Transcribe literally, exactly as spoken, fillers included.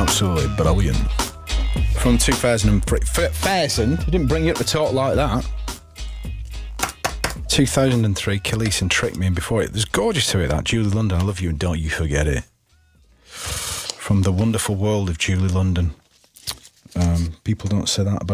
absolutely brilliant. From two thousand three. Thousand? You didn't bring it up to talk like that. two thousand three, Khalees and Trick Me, and before it, there's gorgeous to it, that. Julie London, I love you and don't you forget it. From the wonderful world of Julie London. Um, people don't say that about